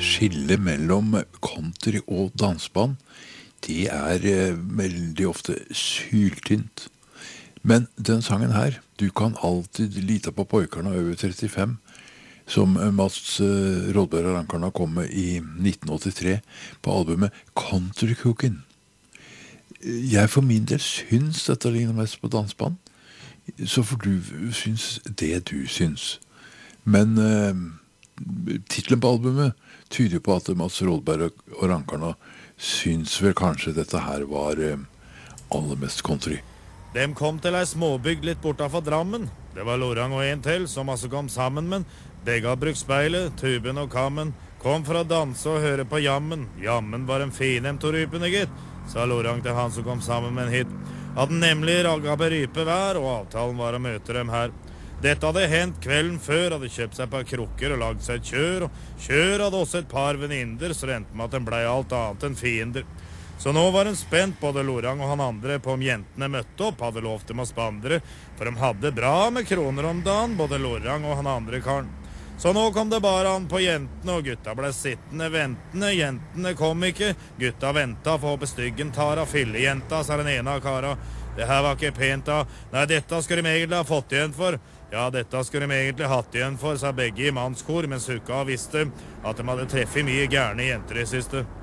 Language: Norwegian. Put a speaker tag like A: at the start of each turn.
A: Skillet mellom country og dansband, det veldig ofte syltynt. Men den sangen her, du kan alltid lita på pojkarna over 35, som Mats Rådberg og Rankarna kom med i 1983 på albumet Country Cookin'. Jeg for min del syns dette ligner mest på dansband, så får du syns det du syns. Men titlen på albumet tyder på at Mats Rådberg og Rankarna syns vel kanskje dette her var aller mest country.
B: De kom til ei småbygd litt bortafor Drammen. Det var Lorang og en til som altså kom sammen, men begge hadde brukt speilet, tuben og kammen. Kom for å danse og høre på jammen. Jammen var en finem to rypene, gitt, sa Lorang til han som kom sammen med en hit. Hadde nemlig ragga på rype hver, og avtalen var å møte dem her. Dette hadde hendt kvelden før, hadde kjøpt seg et par krukker og lagd seg et kjør, og kjør hadde også et par venninner, så det endte med at den blei alt annet enn fiender. Så nå var den spent, både Lorang og han andre, på om jentene møtte opp, hadde lovt dem å spandre, for de hadde bra med kroner om dagen, både Lorang og han andre karen. Så nå kom det bare an på jentene, og gutta ble sittende ventende. Jentene kom ikke, gutta venta for å bestyggen Tara, fillejenta, sa den ene av kara. Det her var ikke pent da. Nei, dette skulle de egentlig ha fått igjen for. Ja, dette skulle de egentlig hatt igjen for, sa begge i mannskor, mens hukka visste at de hadde treffet mye gærne jenter i siste.